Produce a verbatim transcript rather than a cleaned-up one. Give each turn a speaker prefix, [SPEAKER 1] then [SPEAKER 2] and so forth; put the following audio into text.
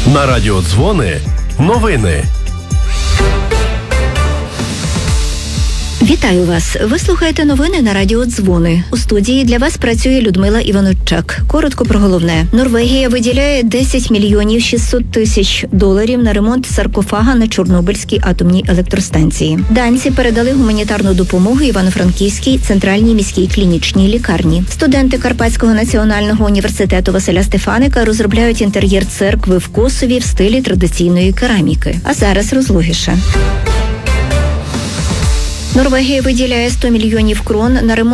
[SPEAKER 1] На радіо Дзвони новини.
[SPEAKER 2] Вітаю вас! Ви слухаєте новини на радіо Дзвони. У студії для вас працює Людмила Іванчук. Коротко про головне. Норвегія виділяє десять мільйонів шістсот тисяч доларів на ремонт саркофага на Чорнобильській атомній електростанції. Данці передали гуманітарну допомогу Івано-Франківській центральній міській клінічній лікарні. Студенти Карпатського національного університету Василя Стефаника розробляють інтер'єр церкви в Косові в стилі традиційної кераміки. А зараз розлогіше. Норвегія виділяє сто мільйонів крон на ремонт